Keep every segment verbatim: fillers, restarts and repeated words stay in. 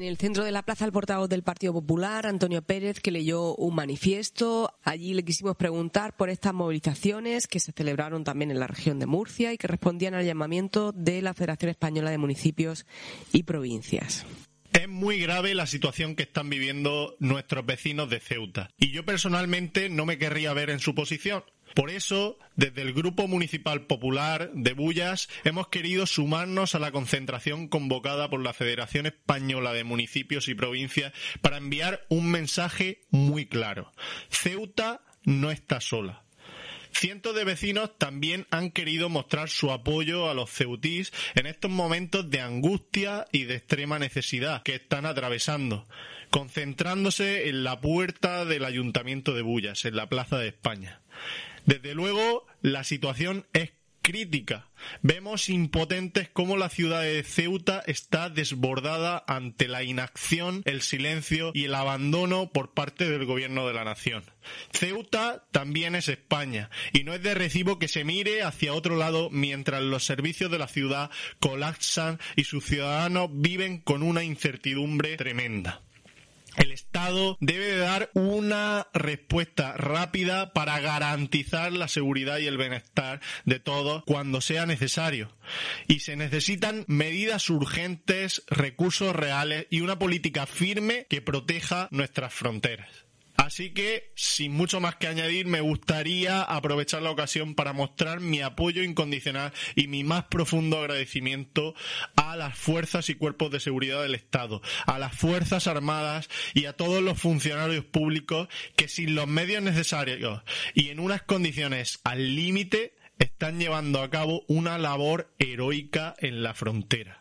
el centro de la plaza, el portavoz del Partido Popular, Antonio Pérez, que leyó un manifiesto. Allí le quisimos preguntar por estas movilizaciones que se celebraron también en la región de Murcia y que respondían al llamamiento de la Federación Española de Municipios y Provincias. Es muy grave la situación que están viviendo nuestros vecinos de Ceuta y yo personalmente no me querría ver en su posición. Por eso, desde el Grupo Municipal Popular de Bullas hemos querido sumarnos a la concentración convocada por la Federación Española de Municipios y Provincias para enviar un mensaje muy claro. Ceuta no está sola. Cientos de vecinos también han querido mostrar su apoyo a los ceutís en estos momentos de angustia y de extrema necesidad que están atravesando, concentrándose en la puerta del Ayuntamiento de Bullas, en la Plaza de España. Desde luego, la situación es crítica. Vemos impotentes cómo la ciudad de Ceuta está desbordada ante la inacción, el silencio y el abandono por parte del gobierno de la nación. Ceuta también es España y no es de recibo que se mire hacia otro lado mientras los servicios de la ciudad colapsan y sus ciudadanos viven con una incertidumbre tremenda. El Estado debe de dar una respuesta rápida para garantizar la seguridad y el bienestar de todos cuando sea necesario. Y se necesitan medidas urgentes, recursos reales y una política firme que proteja nuestras fronteras. Así que, sin mucho más que añadir, me gustaría aprovechar la ocasión para mostrar mi apoyo incondicional y mi más profundo agradecimiento a las fuerzas y cuerpos de seguridad del Estado, a las Fuerzas Armadas y a todos los funcionarios públicos que sin los medios necesarios y en unas condiciones al límite están llevando a cabo una labor heroica en la frontera.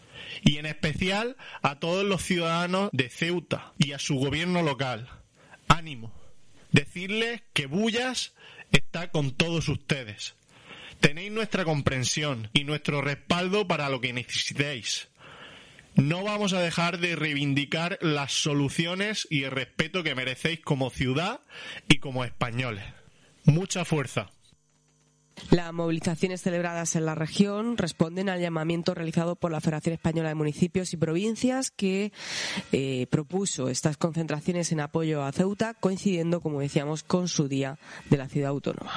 Y en especial a todos los ciudadanos de Ceuta y a su gobierno local. Ánimo. Decirles que Bullas está con todos ustedes. Tenéis nuestra comprensión y nuestro respaldo para lo que necesitéis. No vamos a dejar de reivindicar las soluciones y el respeto que merecéis como ciudad y como españoles. Mucha fuerza. Las movilizaciones celebradas en la región responden al llamamiento realizado por la Federación Española de Municipios y Provincias que eh, propuso estas concentraciones en apoyo a Ceuta, coincidiendo, como decíamos, con su Día de la Ciudad Autónoma.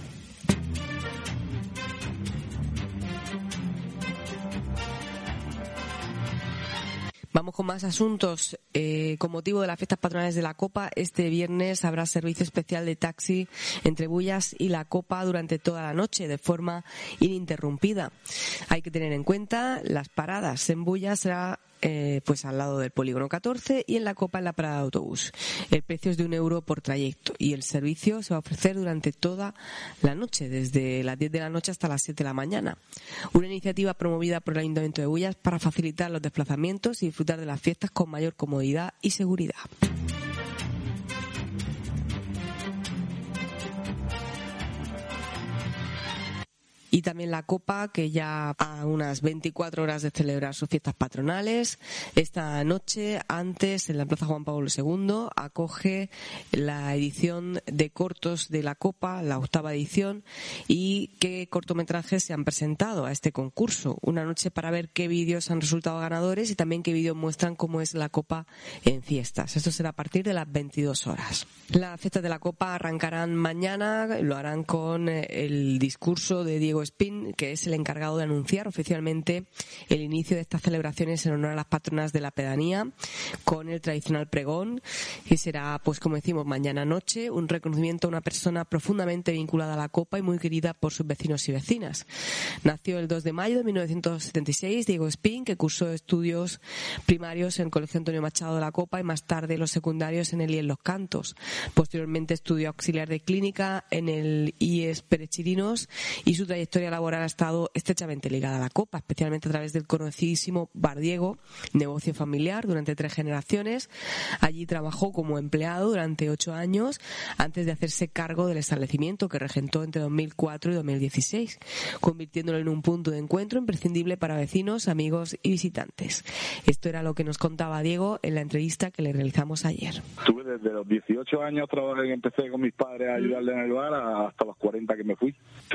Vamos con más asuntos. Eh, con motivo de las fiestas patronales de la Copa, este viernes habrá servicio especial de taxi entre Bullas y la Copa durante toda la noche, de forma ininterrumpida. Hay que tener en cuenta las paradas. En Bullas será eh, pues al lado del Polígono catorce y en la Copa en la parada de autobús. El precio es de un euro por trayecto y el servicio se va a ofrecer durante toda la noche, desde las diez de la noche hasta las siete de la mañana. Una iniciativa promovida por el Ayuntamiento de Bullas para facilitar los desplazamientos y disfrutar de las fiestas con mayor comodidad y seguridad. Y también la Copa, que ya a unas veinticuatro horas de celebrar sus fiestas patronales, esta noche, antes, en la Plaza Juan Pablo segundo, acoge la edición de cortos de la Copa, la octava edición, y qué cortometrajes se han presentado a este concurso. Una noche para ver qué vídeos han resultado ganadores y también qué vídeos muestran cómo es la Copa en fiestas. Esto será a partir de las veintidós horas. Las fiestas de la Copa arrancarán mañana, lo harán con el discurso de Diego Espín, que es el encargado de anunciar oficialmente el inicio de estas celebraciones en honor a las patronas de la pedanía, con el tradicional pregón, que será, pues como decimos, mañana noche, un reconocimiento a una persona profundamente vinculada a la Copa y muy querida por sus vecinos y vecinas. Nació el dos de mayo de mil novecientos setenta y seis Diego Espín, que cursó estudios primarios en el Colegio Antonio Machado de la Copa y más tarde los secundarios en el I E S Los Cantos. Posteriormente estudió auxiliar de clínica en el I E S Perechirinos y su trayectoria laboral ha estado estrechamente ligada a la Copa, especialmente a través del conocidísimo Bar Diego, negocio familiar durante tres generaciones. Allí trabajó como empleado durante ocho años antes de hacerse cargo del establecimiento que regentó entre dos mil cuatro y dos mil dieciséis, convirtiéndolo en un punto de encuentro imprescindible para vecinos, amigos y visitantes. Esto era lo que nos contaba Diego en la entrevista que le realizamos ayer. Estuve desde los dieciocho años, trabajé, empecé con mis padres a ayudarle en el bar hasta los cuarenta que me fui.